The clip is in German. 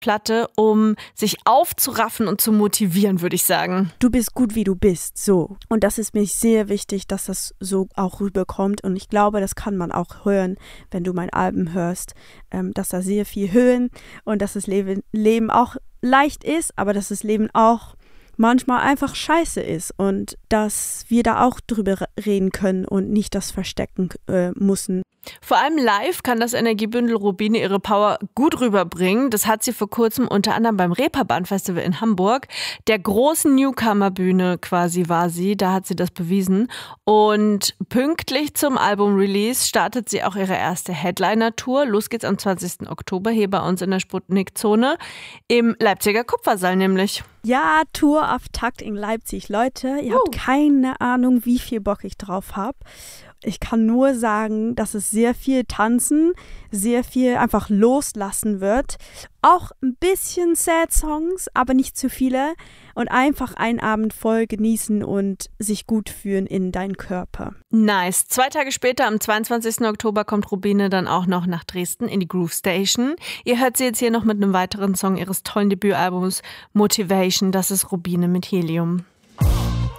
Platte, um sich aufzuraffen und zu motivieren, würde ich sagen. Du bist gut, wie du bist, so. Und das ist mir sehr wichtig, dass das so auch rüberkommt. Und ich glaube, das kann man auch hören, wenn du mein Album hörst, dass da sehr viel Höhen und dass das Leben auch leicht ist, aber dass das Leben auch manchmal einfach scheiße ist und dass wir da auch drüber reden können und nicht das verstecken müssen. Vor allem live kann das Energiebündel Rubine ihre Power gut rüberbringen. Das hat sie vor kurzem unter anderem beim Reeperbahn Festival in Hamburg, der großen Newcomer-Bühne quasi war sie, da hat sie das bewiesen. Und pünktlich zum Album-Release startet sie auch ihre erste Headliner-Tour. Los geht's am 20. Oktober hier bei uns in der Sputnik-Zone im Leipziger Kupfersaal nämlich. Ja, Tourauftakt in Leipzig. Leute, ihr habt keine Ahnung, wie viel Bock ich drauf habe. Ich kann nur sagen, dass es sehr viel Tanzen, sehr viel einfach loslassen wird. Auch ein bisschen Sad-Songs, aber nicht zu viele. Und einfach einen Abend voll genießen und sich gut fühlen in deinen Körper. Nice. 2 Tage später, am 22. Oktober, kommt Rubine dann auch noch nach Dresden in die Groove Station. Ihr hört sie jetzt hier noch mit einem weiteren Song ihres tollen Debütalbums Motivation. Das ist Rubine mit Helium.